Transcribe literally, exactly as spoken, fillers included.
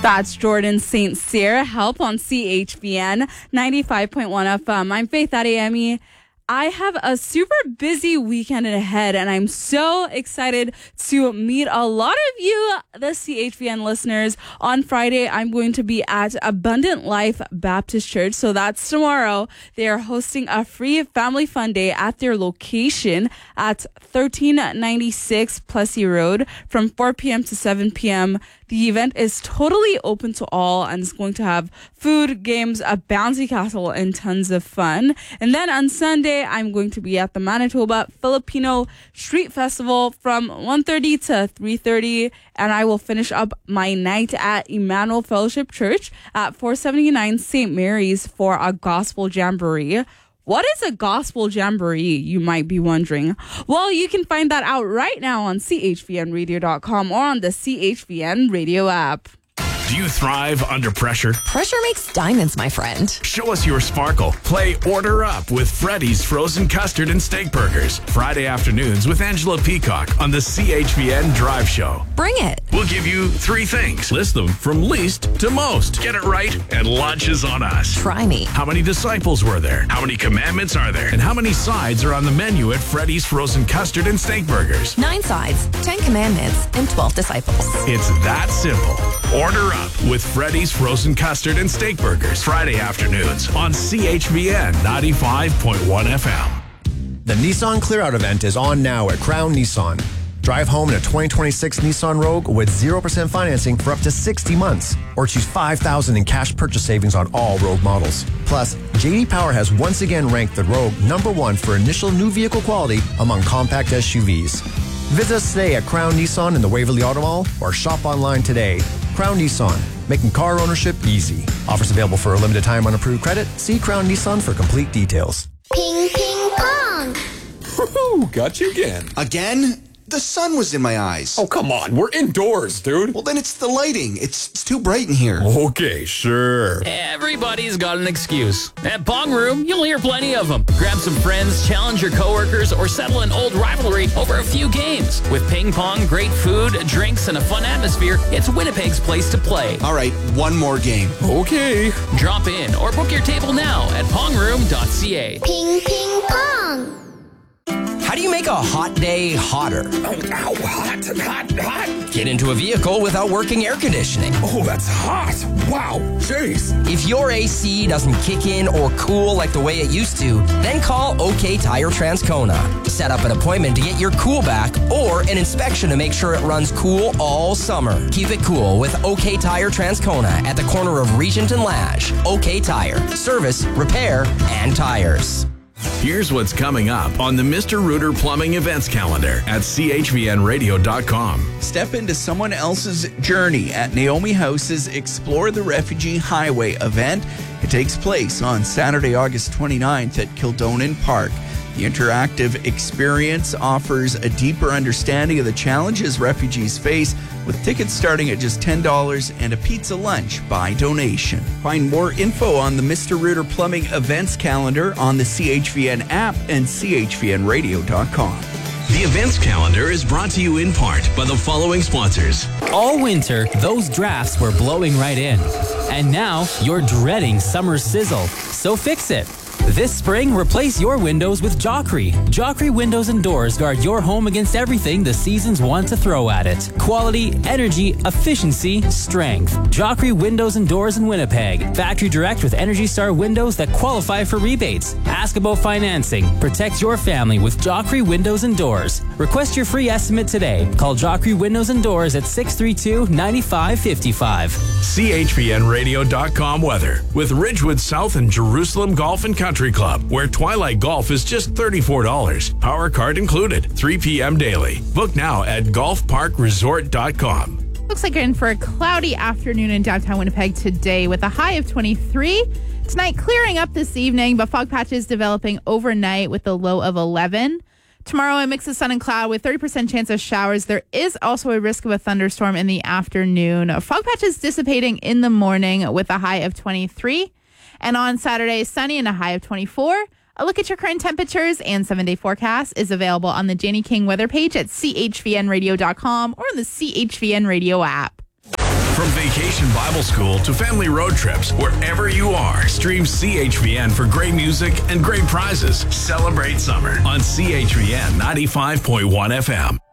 That's Jordan Saint Cyr, Help on C H V N ninety-five point one F M. I'm Faith Adeyemi. I have a super busy weekend ahead, and I'm so excited to meet a lot of you, the C H V N listeners. On Friday, I'm going to be at Abundant Life Baptist Church, so that's tomorrow. They are hosting a free family fun day at their location at thirteen ninety-six Plessy Road from four p.m. to seven p.m. The event is totally open to all and is going to have food, games, a bouncy castle, and tons of fun. And then on Sunday, I'm going to be at the Manitoba Filipino Street Festival from one thirty to three thirty, and I will finish up my night at Emmanuel Fellowship Church at four seventy-nine Saint Mary's for a gospel jamboree. What is a gospel jamboree, you might be wondering? Well, you can find that out right now on C H V N radio dot com or on the C H V N radio app. Do you thrive under pressure? Pressure makes diamonds, my friend. Show us your sparkle. Play Order Up with Freddy's Frozen Custard and Steak Burgers. Friday afternoons with Angela Peacock on the C H V N Drive Show. Bring it. We'll give you three things. List them from least to most. Get it right, and lunch is on us. Try me. How many disciples were there? How many commandments are there? And how many sides are on the menu at Freddy's Frozen Custard and Steak Burgers? Nine sides, ten commandments, and twelve disciples. It's that simple. Order Up with Freddy's Frozen Custard and Steak Burgers. Friday afternoons on C H V N ninety-five point one F M. The Nissan Clear Out event is on now at Crown Nissan. Drive home in a twenty twenty-six Nissan Rogue with zero percent financing for up to sixty months. Or choose five thousand dollars in cash purchase savings on all Rogue models. Plus, J D Power has once again ranked the Rogue number one for initial new vehicle quality among compact S U Vs. Visit us today at Crown Nissan in the Waverly Auto Mall or shop online today. Crown Nissan, making car ownership easy. Offers available for a limited time on approved credit. See Crown Nissan for complete details. Ping, ping, pong. Woohoo! Got you again. Again? The sun was in my eyes. Oh, come on. We're indoors, dude. Well, then it's the lighting. It's, it's too bright in here. Okay, sure. Everybody's got an excuse. At Pong Room, you'll hear plenty of them. Grab some friends, challenge your coworkers, or settle an old rivalry over a few games. With ping pong, great food, drinks, and a fun atmosphere, it's Winnipeg's place to play. All right, one more game. Okay. Drop in or book your table now at pong room dot c a. Ping, ping, pong. How do you make a hot day hotter? Oh, ow, hot, hot, hot. Get into a vehicle without working air conditioning. Oh, that's hot. Wow, jeez. If your A C doesn't kick in or cool like the way it used to, then call OK Tire Transcona. Set up an appointment to get your cool back or an inspection to make sure it runs cool all summer. Keep it cool with OK Tire Transcona at the corner of Regent and Lash. OK Tire. Service, repair, and tires. Here's what's coming up on the Mister Rooter Plumbing events calendar at C H V N radio dot com. Step into someone else's journey at Naomi House's Explore the Refugee Highway event. It takes place on Saturday, August twenty-ninth at Kildonan Park. The interactive experience offers a deeper understanding of the challenges refugees face, with tickets starting at just ten dollars and a pizza lunch by donation. Find more info on the Mister Rooter Plumbing events calendar on the C H V N app and C H V N radio dot com. The events calendar is brought to you in part by the following sponsors. All winter, those drafts were blowing right in. And now, you're dreading summer sizzle. So fix it. This spring, replace your windows with Joffrey. Joffrey Windows and Doors guard your home against everything the seasons want to throw at it. Quality, energy, efficiency, strength. Joffrey Windows and Doors in Winnipeg. Factory direct with Energy Star windows that qualify for rebates. Ask about financing. Protect your family with Joffrey Windows and Doors. Request your free estimate today. Call Joffrey Windows and Doors at six three two, nine five five five. C H V N radio dot com weather with Ridgewood South and Jerusalem Golf and Country Club, where Twilight Golf is just thirty-four dollars. Power card included. three p.m. daily. Book now at golf park resort dot com. Looks like you're in for a cloudy afternoon in downtown Winnipeg today with a high of twenty-three. Tonight clearing up this evening, but fog patches developing overnight with a low of eleven. Tomorrow, a mix of sun and cloud with thirty percent chance of showers. There is also a risk of a thunderstorm in the afternoon. Fog patches dissipating in the morning with a high of twenty-three. And on Saturday, sunny and a high of twenty-four. A look at your current temperatures and seven-day forecast is available on the Janie King weather page at C H V N radio dot com or on the C H V N radio app. From vacation Vacation Bible School to family road trips, wherever you are, stream C H V N for great music and great prizes. Celebrate summer on C H V N ninety-five point one F M.